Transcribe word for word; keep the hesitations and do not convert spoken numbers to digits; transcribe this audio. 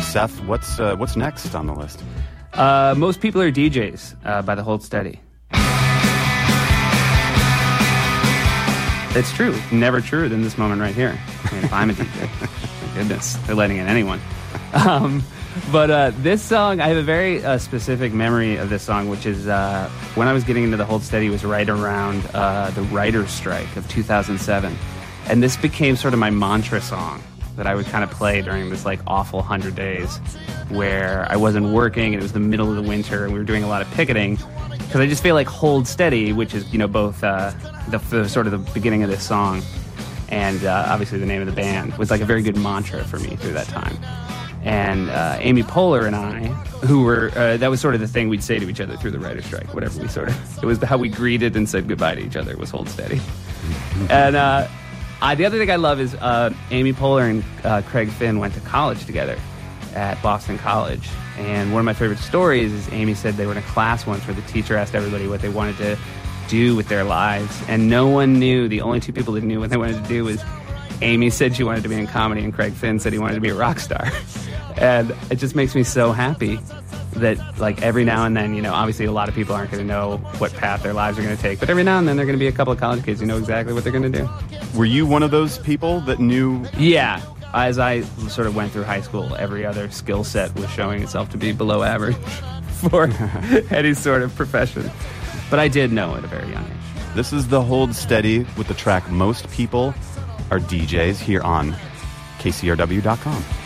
Seth, what's uh, what's next on the list? Uh, Most People Are D Js uh, by the Hold Steady. It's true. Never truer than this moment right here. I mean, if I'm a D J, my goodness, they're letting in anyone. Um, but uh, this song, I have a very uh, specific memory of this song, which is uh, when I was getting into the Hold Steady was right around uh, the writer's strike of two thousand seven. And this became sort of my mantra song that I would kind of play during this like awful hundred days where I wasn't working and it was the middle of the winter and we were doing a lot of picketing. Because I just feel like Hold Steady, which is, you know, both uh, the, the sort of the beginning of this song and uh, obviously the name of the band, was like a very good mantra for me through that time. And uh, Amy Poehler and I, who were, uh, that was sort of the thing we'd say to each other through the writer's strike, whatever we sort of, it was how we greeted and said goodbye to each other, was Hold Steady. And uh, I, the other thing I love is uh, Amy Poehler and uh, Craig Finn went to college together at Boston College. And one of my favorite stories is Amy said they were in a class once where the teacher asked everybody what they wanted to do with their lives. And no one knew. The only two people that knew what they wanted to do was Amy said she wanted to be in comedy and Craig Finn said he wanted to be a rock star. And it just makes me so happy that, like, every now and then, you know, obviously a lot of people aren't going to know what path their lives are going to take. But every now and then, there are going to be a couple of college kids who know exactly what they're going to do. Were you one of those people that knew? Yeah. As I sort of went through high school, every other skill set was showing itself to be below average for any sort of profession. But I did know at a very young age. This is the Hold Steady with the track Most People Are D Js here on K C R W dot com.